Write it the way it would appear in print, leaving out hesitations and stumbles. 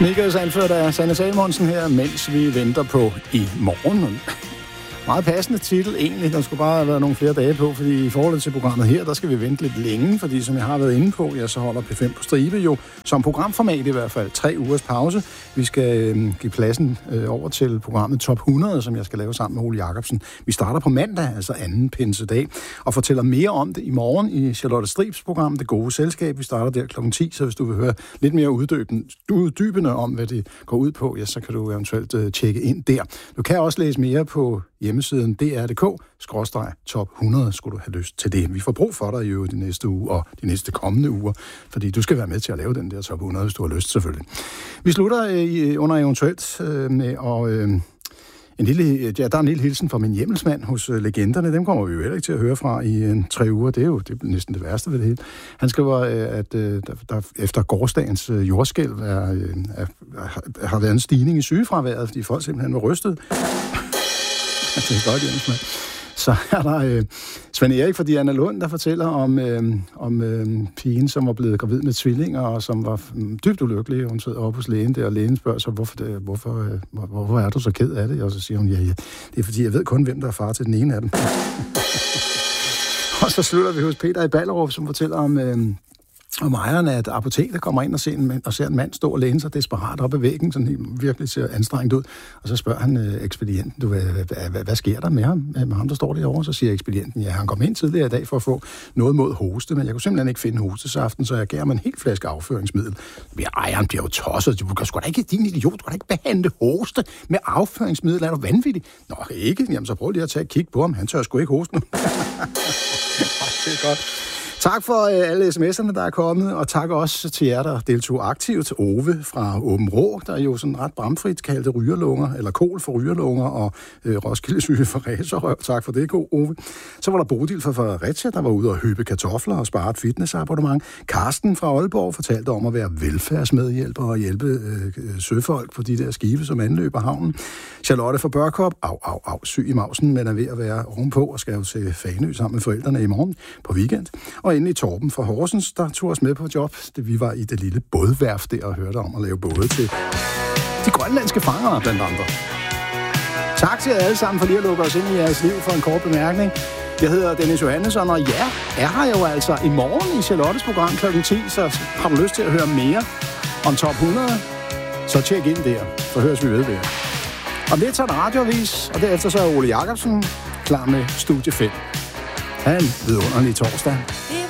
Sneakers anført af Sanne Salmonsen her, mens vi venter på i morgen. Meget passende titel egentlig. Der skulle bare have været nogle flere dage på, fordi i forhold til programmet her, der skal vi vente lidt længe, fordi som jeg har været inde på, så holder P5 på stribe jo, som programformat i hvert fald, 3 ugers pause. Vi skal give pladsen over til programmet Top 100, som jeg skal lave sammen med Ole Jacobsen. Vi starter på mandag, altså anden pinsedag, og fortæller mere om det i morgen i Charlotte Stribs program, Det Gode Selskab. Vi starter der kl. 10, så hvis du vil høre lidt mere uddybende om, hvad det går ud på, så kan du eventuelt tjekke ind der. Du kan også læse mere på hjemmesiden dr.dk/top 100, skulle du have lyst til det. Vi får brug for dig jo de næste uge og de næste kommende uger, fordi du skal være med til at lave den der top 100, hvis du har lyst selvfølgelig. Vi slutter under eventuelt med der er en lille hilsen fra min hjemmelsmand hos legenderne. Dem kommer vi jo heller ikke til at høre fra i 3 uger. Det er næsten det værste ved det hele. Han skriver, at der efter gårsdagens jordskælv har været en stigning i sygefraværet, fordi folk simpelthen var rystet. Det er godt, hjemmelsmand. Så er der Svend Erik fra Diana Lund, der fortæller om pigen, som var blevet gravid med tvillinger, og som var dybt ulykkelig. Hun sidder oppe hos lægen der, og lægen spørger så, hvorfor er du så ked af det? Og så siger hun, ja, det er fordi, jeg ved kun, hvem der er far til den ene af dem. Og så slutter vi hos Peter i Ballerup, som fortæller om ejeren af et apotek, der kommer ind og ser en mand stå og læne sig desperat op ad væggen, sådan helt virkelig ser anstrengt ud. Og så spørger han ekspedienten, hvad sker der med ham, der står derovre? Så siger ekspedienten, ja, han kom ind tidligere i dag for at få noget mod hoste, men jeg kunne simpelthen ikke finde hostesaften, så jeg gav ham en helt flaske afføringsmiddel. Men ejeren bliver jo tosset. Du kan sgu da ikke, din idiot, du kan da ikke behandle hoste med afføringsmiddel. Er du vanvittig? Nå, ikke. Jamen, så prøv lige at tage et kig på ham. Han tør sgu ikke hoste nu. Det er godt. Tak for alle sms'erne, der er kommet, og tak også til jer, der deltog aktivt. Ove fra Åben Rå, der er jo sådan ret bramfrit kaldte rygerlunger, eller kol for rygerlunger, og Roskildesyge for ræserøv. Tak for det, Ove. Så var der Bodil fra Fredericia, der var ude og høbe kartofler og spare et fitnessabonnement. Karsten fra Aalborg fortalte om at være velfærdsmedhjælper og hjælpe søfolk på de der skibe, som anløber havnen. Charlotte fra Børkop, syg i mausen, men er ved at være ovenpå og skal jo til Fanø sammen med forældrene i morgen på weekend. Og endelig Torben fra Horsens, der tog os med på job. Vi var i det lille bådværft der og hørte om at lave både til de grønlandske fangere blandt andre. Tak til jer alle sammen for lige at lukke os ind i jeres liv for en kort bemærkning. Jeg hedder Dennis Johannesson, og jeg er her jo altså i morgen i Charlottes program kl. 10, så har du lyst til at høre mere om Top 100, så tjek ind der, så høres vi ved der. Om lidt tager der radioavis, og derefter så er Ole Jacobsen klar med Studie 5. Ha' en vidunderlig torsdag.